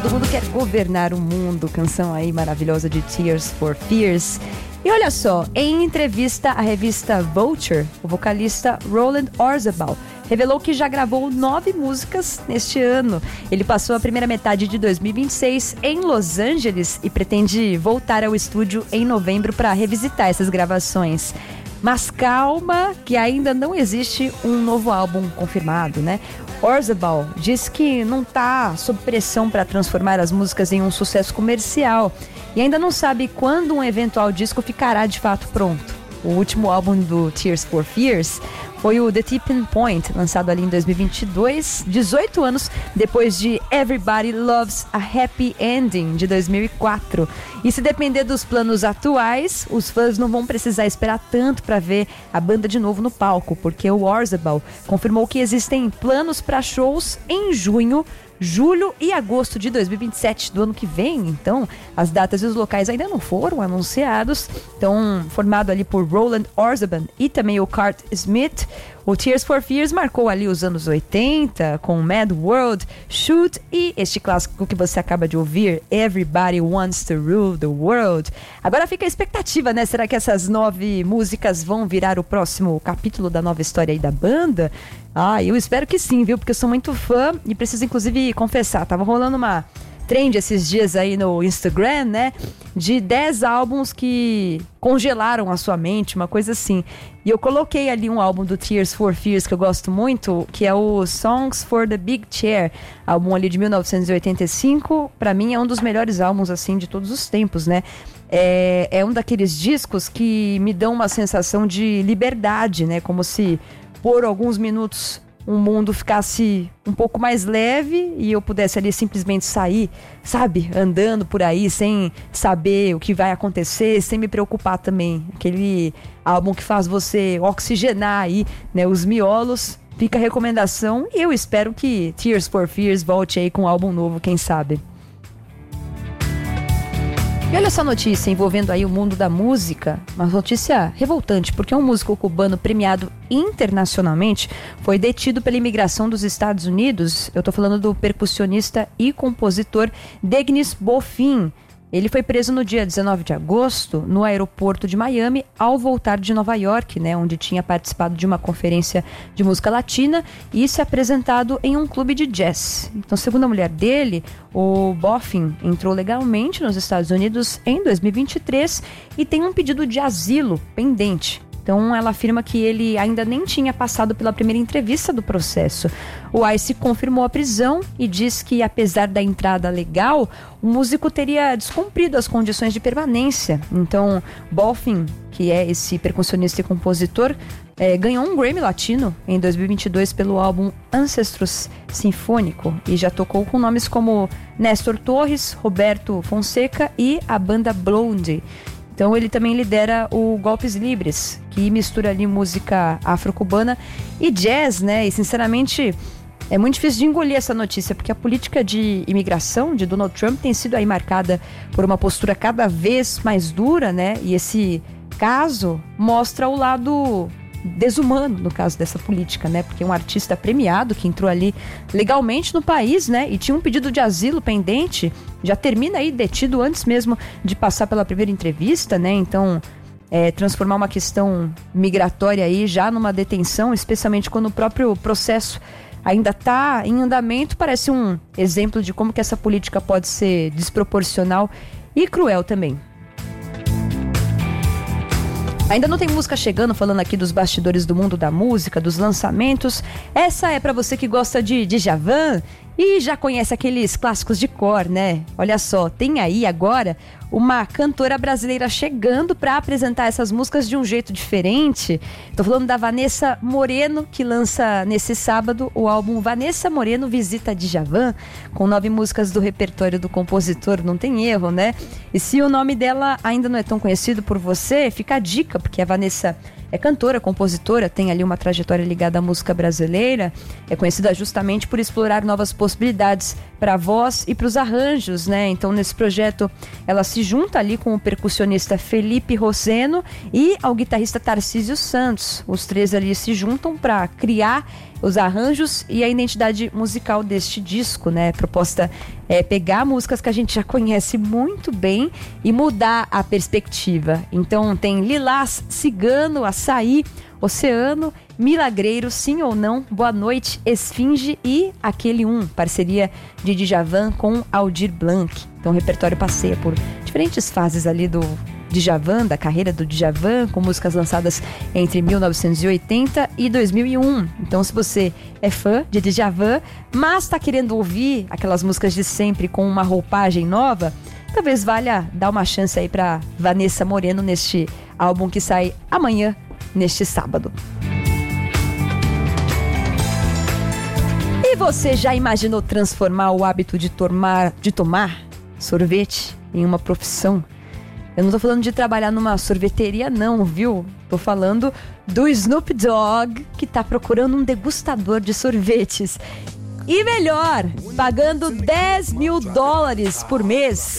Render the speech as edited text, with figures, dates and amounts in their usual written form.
Todo mundo quer governar o mundo, canção aí maravilhosa de Tears for Fears. E olha só, em entrevista à revista Vulture, o vocalista Roland Orzabal revelou que já gravou 9 músicas neste ano. Ele passou a primeira metade de 2026 em Los Angeles e pretende voltar ao estúdio em novembro para revisitar essas gravações. Mas calma, que ainda não existe um novo álbum confirmado, né? Orzabal diz que não está sob pressão para transformar as músicas em um sucesso comercial e ainda não sabe quando um eventual disco ficará de fato pronto. O último álbum do Tears for Fears foi o The Tipping Point, lançado ali em 2022, 18 anos depois de Everybody Loves a Happy Ending, de 2004. E se depender dos planos atuais, os fãs não vão precisar esperar tanto para ver a banda de novo no palco, porque o Orzabal confirmou que existem planos para shows em junho, julho e agosto de 2027 do ano que vem. Então, as datas e os locais ainda não foram anunciados. Então, formado ali por Roland Orzabal e também o Curt Smith, o Tears for Fears marcou ali os anos 80 com Mad World, Shoot e este clássico que você acaba de ouvir, Everybody Wants to Rule the World. Agora fica a expectativa, né? Será que essas 9 músicas vão virar o próximo capítulo da nova história aí da banda? Eu espero que sim, viu? Porque eu sou muito fã e preciso inclusive confessar, tava rolando uma trend esses dias aí no Instagram, né? De 10 álbuns que congelaram a sua mente, uma coisa assim. E eu coloquei ali um álbum do Tears for Fears que eu gosto muito, que é o Songs for the Big Chair, álbum ali de 1985. Pra mim é um dos melhores álbuns, assim, de todos os tempos, né? É um daqueles discos que me dão uma sensação de liberdade, né? Como se por alguns minutos o mundo ficasse um pouco mais leve e eu pudesse ali simplesmente sair, sabe? Andando por aí sem saber o que vai acontecer, sem me preocupar também. Aquele álbum que faz você oxigenar aí, né, os miolos. Fica a recomendação e eu espero que Tears for Fears volte aí com um álbum novo, quem sabe. E olha essa notícia envolvendo aí o mundo da música, uma notícia revoltante, porque um músico cubano premiado internacionalmente foi detido pela imigração dos Estados Unidos. Eu tô falando do percussionista e compositor Degnis Bofin. Ele foi preso no dia 19 de agosto no aeroporto de Miami ao voltar de Nova York, né, onde tinha participado de uma conferência de música latina e se apresentado em um clube de jazz. Então, segundo a mulher dele, o Bofin entrou legalmente nos Estados Unidos em 2023 e tem um pedido de asilo pendente. Então, ela afirma que ele ainda nem tinha passado pela primeira entrevista do processo. O ICE confirmou a prisão e diz que, apesar da entrada legal, o músico teria descumprido as condições de permanência. Então, Bofin, que é esse percussionista e compositor, ganhou um Grammy Latino em 2022 pelo álbum Ancestros Sinfônico e já tocou com nomes como Néstor Torres, Roberto Fonseca e a banda Blondie. Então ele também lidera o Golpes Libres, que mistura ali música afro-cubana e jazz, né? E sinceramente é muito difícil de engolir essa notícia, porque a política de imigração de Donald Trump tem sido aí marcada por uma postura cada vez mais dura, né? E esse caso mostra o lado desumano, no caso dessa política, né? Porque um artista premiado que entrou ali legalmente no país, né? E tinha um pedido de asilo pendente, já termina aí detido antes mesmo de passar pela primeira entrevista, né? Então, transformar uma questão migratória aí já numa detenção, especialmente quando o próprio processo ainda está em andamento, parece um exemplo de como que essa política pode ser desproporcional e cruel também. Ainda não tem música chegando, falando aqui dos bastidores do mundo da música, dos lançamentos. Essa é pra você que gosta de Djavan e já conhece aqueles clássicos de cor, né? Olha só, tem aí agora uma cantora brasileira chegando para apresentar essas músicas de um jeito diferente. Tô falando da Vanessa Moreno, que lança nesse sábado o álbum Vanessa Moreno Visita Djavan, com 9 músicas do repertório do compositor, não tem erro, né? E se o nome dela ainda não é tão conhecido por você, fica a dica, porque a Vanessa é cantora, compositora, tem ali uma trajetória ligada à música brasileira, é conhecida justamente por explorar novas possibilidades para a voz e para os arranjos, né? Então, nesse projeto, ela se junta ali com o percussionista Felipe Roseno e ao guitarrista Tarcísio Santos. Os três ali se juntam para criar os arranjos e a identidade musical deste disco, né? A proposta é pegar músicas que a gente já conhece muito bem e mudar a perspectiva. Então, tem Lilás, Cigano, Açaí, Oceano, Milagreiro, Sim ou Não, Boa Noite, Esfinge e Aquele parceria de Djavan com Aldir Blanc. Então o repertório passeia por diferentes fases ali do Djavan, da carreira do Djavan, com músicas lançadas entre 1980 e 2001. Então se você é fã de Djavan, mas está querendo ouvir aquelas músicas de sempre com uma roupagem nova, talvez valha dar uma chance aí para Vanessa Moreno neste álbum que sai amanhã, neste sábado. E você já imaginou transformar o hábito de tomar sorvete em uma profissão? Eu não tô falando de trabalhar numa sorveteria não, viu? Tô falando do Snoop Dogg, que tá procurando um degustador de sorvetes. E melhor, pagando $10 mil por mês.